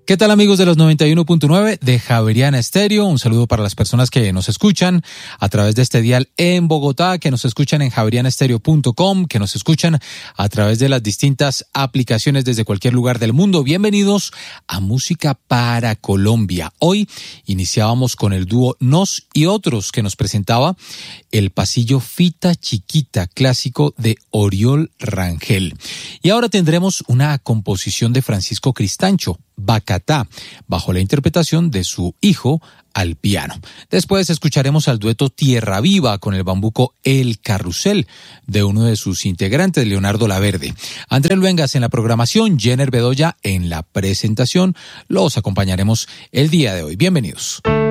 ¿Qué tal, amigos de los 91.9 de Javeriana Estéreo? Un saludo para las personas que nos escuchan a través de este dial en Bogotá, que nos escuchan en javerianestereo.com, que nos escuchan a través de las distintas aplicaciones desde cualquier lugar del mundo. Bienvenidos a Música para Colombia. Hoy iniciábamos con el dúo Nos y Otros, que nos presentaba el pasillo Fita Chiquita, clásico de Oriol Rangel. Y ahora tendremos una composición de Francisco Cristancho, Bacatá, bajo la interpretación de su hijo al piano. Después escucharemos al dueto Tierra Viva con el bambuco El Carrusel de uno de sus integrantes, Leonardo Laverde. Andrés Luengas en la programación, Jenner Bedoya en la presentación. Los acompañaremos el día de hoy. Bienvenidos.